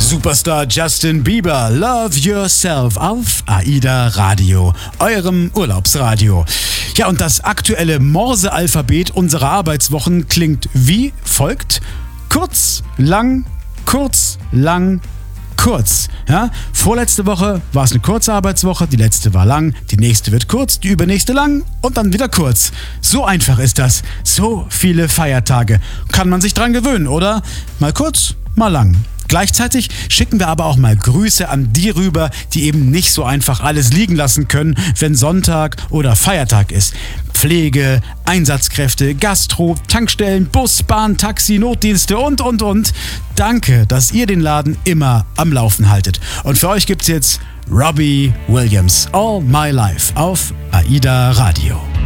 Superstar Justin Bieber, Love Yourself auf AIDA Radio, eurem Urlaubsradio. Ja, und das aktuelle Morse-Alphabet unserer Arbeitswochen klingt wie folgt: kurz, lang, kurz, lang, kurz. Ja, vorletzte Woche war es eine kurze Arbeitswoche, die letzte war lang, die nächste wird kurz, die übernächste lang und dann wieder kurz. So einfach ist das. So viele Feiertage. Kann man sich dran gewöhnen, oder? Mal kurz, mal lang. Gleichzeitig schicken wir aber auch mal Grüße an die rüber, die eben nicht so einfach alles liegen lassen können, wenn Sonntag oder Feiertag ist. Pflege, Einsatzkräfte, Gastro, Tankstellen, Bus, Bahn, Taxi, Notdienste und. Danke, dass ihr den Laden immer am Laufen haltet. Und für euch gibt's jetzt Robbie Williams, All My Life auf AIDA Radio.